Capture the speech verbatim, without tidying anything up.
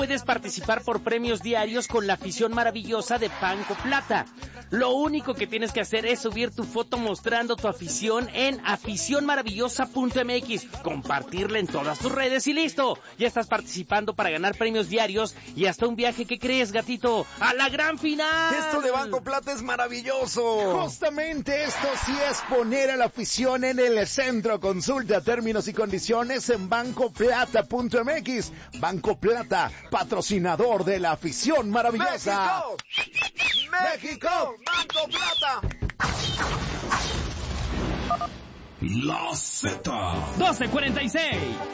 Puedes participar por premios diarios con la afición maravillosa de Banco Plata. Lo único que tienes que hacer es subir tu foto mostrando tu afición en afición maravillosa punto m x, compartirla en todas tus redes y listo. Ya estás participando para ganar premios diarios y hasta un viaje. ¿Qué crees, gatito? ¡A la gran final! Esto de Banco Plata es maravilloso. Justamente esto sí es poner a la afición en el centro. Consulta términos y condiciones en banco plata punto m x. Banco Plata, patrocinador de la afición maravillosa. ¡México! ¡México! ¡Banco Plata! La Z. doce cuarenta y seis.